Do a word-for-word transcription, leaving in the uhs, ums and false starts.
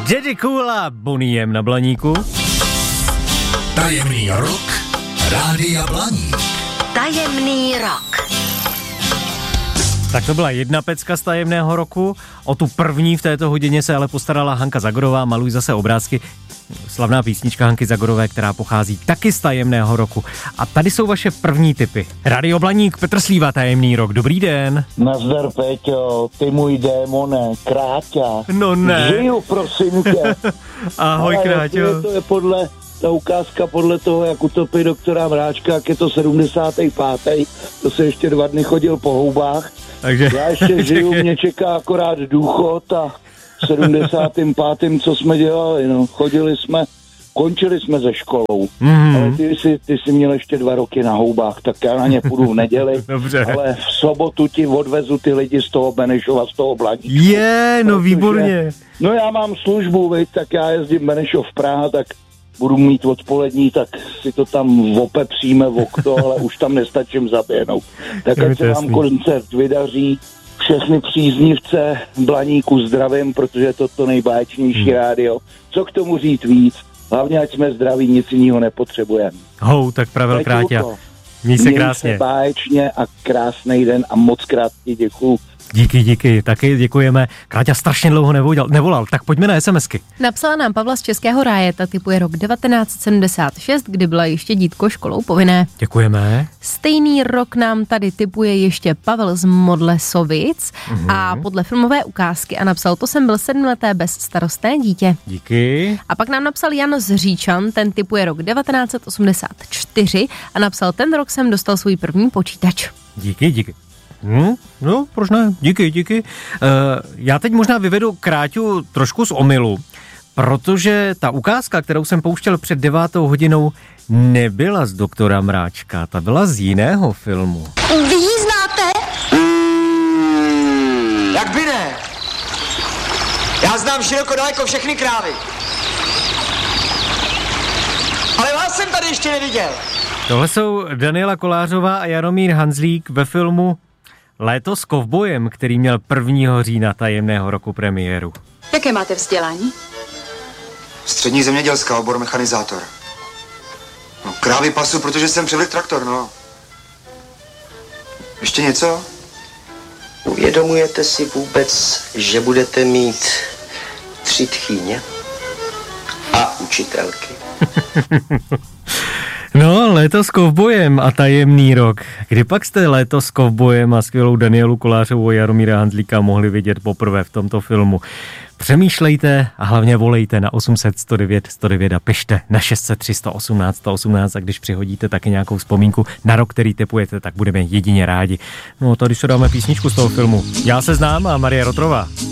Daddy Cool a Bonnie M na Blaníku. Tajemný rok Rádia Blaník. Tajemný rok. Tak to byla jedna pecka z tajemného roku. O tu první v této hodině se ale postarala Hanka Zagorová, Maluj zase obrázky. Slavná písnička Hanky Zagorové, která pochází taky z tajemného roku. A tady jsou vaše první tipy. Radio Blaník, Petr Slíva, tajemný rok. Dobrý den. Nazdar, Péťo, ty můj démone, Kráťa. No ne. Žiju, prosím tě. Ahoj, ale Kráťo. To je podle, ta ukázka podle toho, jak utopí doktora Mráčka, jak je to sedmdesátý pátý To se ještě dva dny chodil po houbách. Takže... Já ještě žiju, mě čeká akorát důchod a v sedmdesátém pátém co jsme dělali, no, chodili jsme, končili jsme ze školou, mm. ale ty jsi, ty jsi měl ještě dva roky na houbách, tak já na ně půjdu v neděli, Dobře. Ale v sobotu ti odvezu ty lidi z toho Benešova, z toho Blaníčku. Je, no protože, výborně. No já mám službu, veď, tak já jezdím Benešov Praha, tak budu mít odpolední, tak si to tam opepříme v okno, ale už tam nestačím zaběhnout. Tak ať se vám koncert vydaří, všechny příznivce Blaníku zdravím, protože je to to nejbáječnější hmm. rádio. Co k tomu říct víc? Hlavně, ať jsme zdraví, nic jiného nepotřebujeme. Hou, tak pravil Kráťa. Měj se krásně. Měj se báječně a krásný den a moc krát ti děkuju. Díky, díky, taky děkujeme. Kráťa strašně dlouho nevolal, nevolal, tak pojďme na SMSky. Napsala nám Pavla z Českého ráje, ta typuje rok devatenáct sedmdesát šest, kdy byla ještě dítko školou povinné. Děkujeme. Stejný rok nám tady typuje ještě Pavel z Modlesovic mm-hmm. a podle filmové ukázky a napsal, to jsem byl sedmleté bezstarostné dítě. Díky. A pak nám napsal Jan z Říčan, ten typuje rok devatenáct osmdesát čtyři a napsal, ten rok jsem dostal svůj první počítač. Díky, díky. Hmm, no, proč ne? Díky, díky. Uh, já teď možná vyvedu Kráťu trošku z omylu, protože ta ukázka, kterou jsem pouštěl před devátou hodinou, nebyla z doktora Mráčka, ta byla z jiného filmu. Vy ji znáte? Hmm, jak by ne? Já znám široko daleko všechny krávy. Ale vás jsem tady ještě neviděl. Tohle jsou Daniela Kolářová a Jaromír Hanzlík ve filmu Léto s kovbojem, který měl prvního října tajemného roku premiéru. Jaké máte vzdělání? Střední zemědělská, obor mechanizátor. No, krávy pasu, protože jsem převlek traktor, no. Ještě něco? Uvědomujete si vůbec, že budete mít tři tchýně a učitelky? No, Léto s kovbojem a tajemný rok. Kdy pak jste Léto s kovbojem a skvělou Danielu Kolářovou a Jaromíra Hanzlíka mohli vidět poprvé v tomto filmu? Přemýšlejte a hlavně volejte na osm set sto devět sto devět a pište na šest set tři sto osmnáct sto osmnáct a když přihodíte taky nějakou vzpomínku na rok, který tipujete, tak budeme jedině rádi. No, tady se dáme písničku z toho filmu. Já se znám a Marie Rotrová.